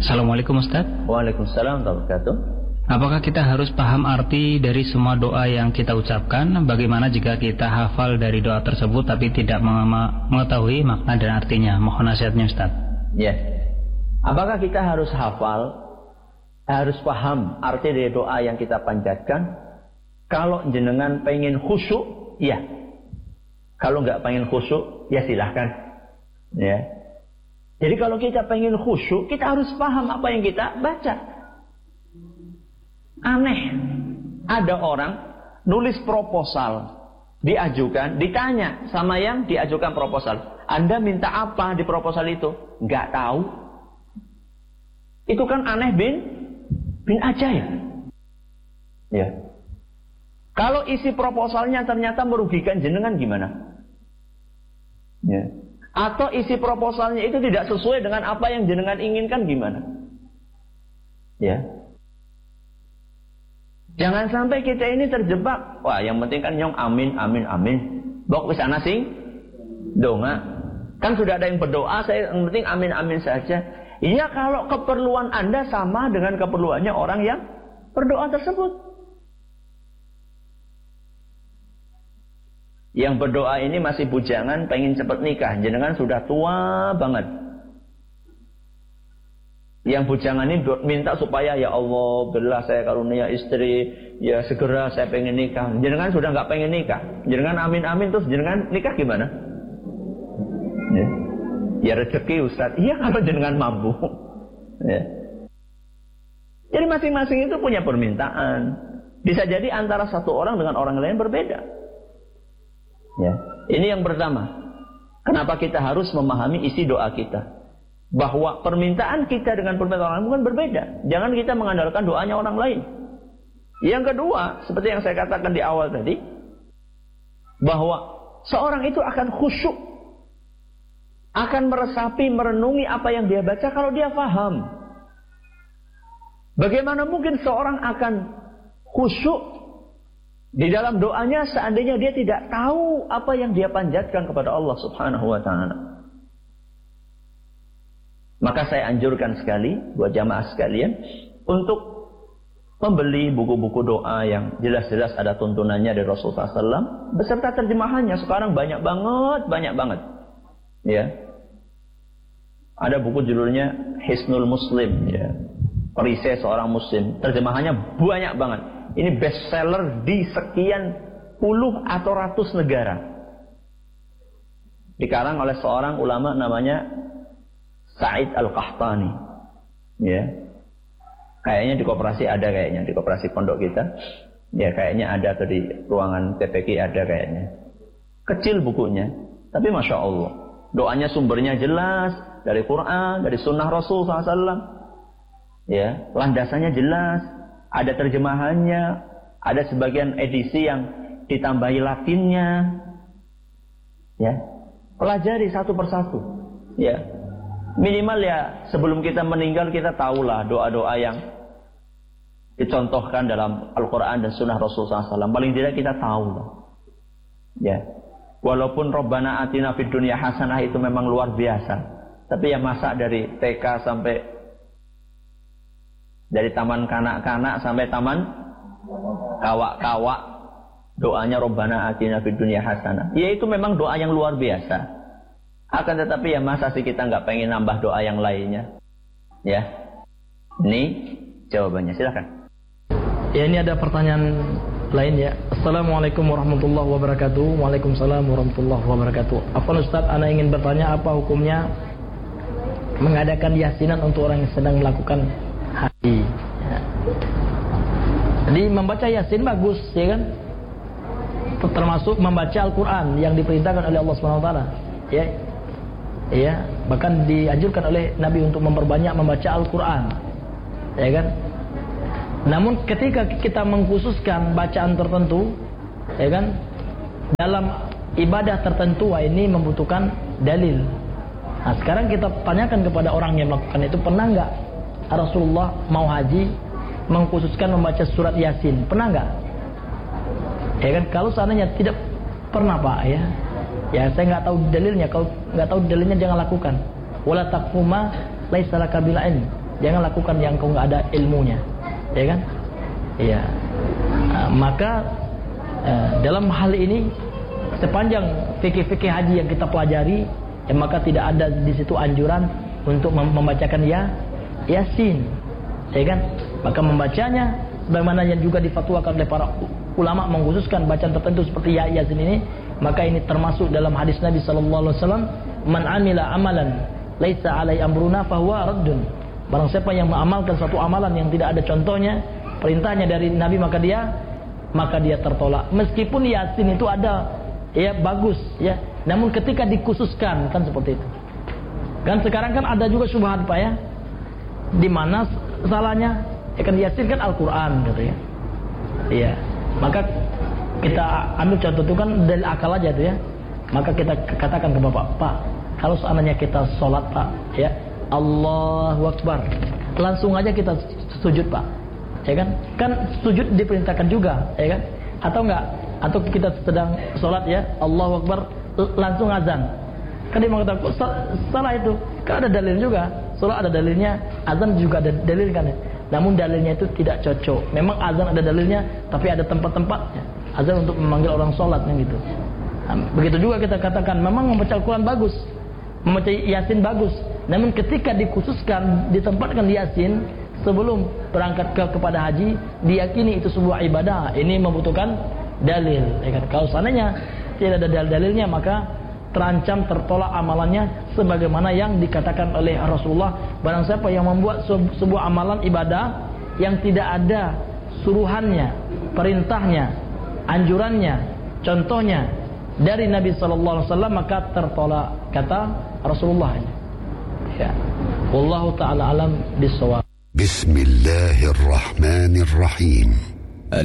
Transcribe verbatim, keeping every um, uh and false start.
Assalamualaikum Ustaz. Waalaikumsalam warahmatullahi wabarakatuh. Apakah kita harus paham arti dari semua doa yang kita ucapkan? Bagaimana jika kita hafal dari doa tersebut tapi tidak mengetahui makna dan artinya? Mohon nasihatnya Ustaz. Ya. Apakah kita harus hafal, harus paham arti dari doa yang kita panjatkan? Kalau jenengan pengen khusyuk, ya. Kalau nggak pengen khusyuk, ya silahkan. Ya. Jadi kalau kita pengen khusyuk, kita harus paham apa yang kita baca. Aneh, ada orang nulis proposal, diajukan, ditanya sama yang diajukan proposal, Anda minta apa di proposal itu? Nggak tahu. Itu kan aneh bin bin ajaib. Ya. Kalau isi proposalnya ternyata merugikan jenengan gimana? Ya. Atau isi proposalnya itu tidak sesuai dengan apa yang jenengan inginkan gimana? Ya. Jangan sampai kita ini terjebak. Wah, yang penting kan nyong amin, amin, amin. Bawa ke sana sing donga. Kan sudah ada yang berdoa, saya yang penting amin, amin saja. Iya, kalau keperluan Anda sama dengan keperluannya orang yang berdoa tersebut. Yang berdoa ini masih bujangan, pengen cepat nikah. Jenengan sudah tua banget. Yang bujangan ini minta supaya ya Allah berilah saya karunia istri, ya segera saya pengen nikah. Jenengan sudah nggak pengen nikah. Jenengan amin amin terus jenengan nikah gimana? Ya, ya rezeki Ustaz. Iya kalau jenengan mampu. Ya. Jadi masing-masing itu punya permintaan. Bisa jadi antara satu orang dengan orang lain berbeda. Ya, ini yang pertama. Kenapa kita harus memahami isi doa kita? Bahwa permintaan kita dengan permintaan orang lain bukan berbeda. Jangan kita mengandalkan doanya orang lain. Yang kedua, seperti yang saya katakan di awal tadi, bahwa seorang itu akan khusyuk, akan meresapi, merenungi apa yang dia baca kalau dia paham. Bagaimana mungkin seorang akan khusyuk di dalam doanya seandainya dia tidak tahu apa yang dia panjatkan kepada Allah Subhanahu wa taala. Maka saya anjurkan sekali buat jamaah sekalian untuk membeli buku-buku doa yang jelas-jelas ada tuntunannya dari Rasulullah sallallahu alaihi wasallam beserta terjemahannya. Sekarang banyak banget, banyak banget. Ya. Ada buku judulnya Hisnul Muslim, ya. Perisai seorang muslim. Terjemahannya banyak banget. Ini bestseller di sekian puluh atau ratus negara. Dikarang oleh seorang ulama namanya Sa'id Al-Qahtani. Ya. Kayaknya di koperasi ada kayaknya, di koperasi pondok kita. Ya kayaknya ada, atau di ruangan T P Q ada kayaknya. Kecil bukunya, tapi Masya Allah. Doanya sumbernya jelas, dari Quran, dari sunnah Rasul sallallahu alaihi wasallam. Ya, landasannya jelas. Ada terjemahannya, ada sebagian edisi yang ditambahi Latinnya. Ya, pelajari satu persatu. Ya, minimal ya sebelum kita meninggal kita tahulah doa-doa yang dicontohkan dalam Al-Quran dan Sunnah Rasulullah sallallahu alaihi wasallam. Paling tidak kita tahu lah. Ya, walaupun Rabbana atina fid dunya hasanah itu memang luar biasa, tapi ya masa dari T K sampai dari taman kanak-kanak sampai taman kawak-kawak doanya Rabbana atina fid dunya hasanah. Ya itu memang doa yang luar biasa. Akan tetapi ya masa sih kita nggak pengen nambah doa yang lainnya? Ya, ini jawabannya. Silakan. Ya, ini ada pertanyaan lain ya. Assalamualaikum warahmatullahi wabarakatuh. Waalaikumsalam warahmatullahi wabarakatuh. Afwan Ustaz, ana ingin bertanya apa hukumnya mengadakan yasinan untuk orang yang sedang melakukan haji. Ya. Jadi membaca yasin bagus, ya kan? Termasuk membaca Al-Quran yang diperintahkan oleh Allah subhanahu wa taala. Ya, ya. Bahkan dianjurkan oleh Nabi untuk memperbanyak membaca Al-Quran, ya kan? Namun ketika kita mengkhususkan bacaan tertentu, ya kan, dalam ibadah tertentu, ini membutuhkan dalil. Nah, sekarang kita tanyakan kepada orang yang melakukan itu, pernah nggak Rasulullah mau haji mengkhususkan membaca surat Yasin? Pernah nggak? Ya kan, kalau seandainya tidak pernah Pak, ya, ya saya nggak tahu dalilnya. Kalau nggak tahu dalilnya jangan lakukan. Wala taqfu ma laisa laka bil ilm. jangan lakukan yang kau nggak ada ilmunya, ya kan? Iya. Nah, maka eh, dalam hal ini sepanjang fikih-fikih haji yang kita pelajari, ya maka tidak ada di situ anjuran untuk membacakan ya Yasin, ya kan? Maka membacanya bagaimana yang juga difatwakan oleh para ulama mengkhususkan bacaan tertentu seperti ya Yasin ini, maka ini termasuk dalam hadis Nabi sallallahu alaihi wasallam, man amila amalan laisa alai amruna fahuwa raddun. Barang siapa yang mengamalkan suatu amalan yang tidak ada contohnya, perintahnya dari Nabi, maka dia maka dia tertolak. Meskipun Yasin itu ada, ya bagus, ya. Namun ketika dikhususkan kan seperti itu. Kan sekarang kan ada juga syubhat Pak ya. Di mana salahnya? Ya kan Yasin kan Al-Qur'an gitu ya. Iya. Maka kita ambil contoh itu kan dari akal aja tuh ya. Maka kita katakan ke Bapak, Pak, kalau seandainya kita sholat Pak, ya Allahu Akbar, langsung aja kita sujud Pak, ya kan? Kan sujud diperintahkan juga, ya kan? Atau enggak? Atau kita sedang sholat ya Allahu Akbar, langsung azan. Kan dia mengatakan salah itu. Kan ada dalil juga. Sholat ada dalilnya, azan juga ada dalil kan. Namun dalilnya itu tidak cocok. Memang azan ada dalilnya, tapi ada tempat-tempatnya. Azan untuk memanggil orang sholat kan gitu. Nah, begitu juga kita katakan memang membaca Al-Quran bagus, membaca Yasin bagus. Namun ketika dikhususkan, ditempatkan Yasin sebelum berangkat ke kepada haji, diyakini itu sebuah ibadah. Ini membutuhkan dalil. Ya kan? Kalau seandainya tidak ada dalil-dalilnya, maka terancam tertolak amalannya sebagaimana yang dikatakan oleh Rasulullah, barang siapa yang membuat sebuah amalan ibadah yang tidak ada suruhannya, perintahnya, anjurannya, contohnya dari Nabi sallallahu alaihi wasallam, maka tertolak, kata Rasulullah. Ya. Wallahu taala alam bis-shawab. Bismillahirrahmanirrahim.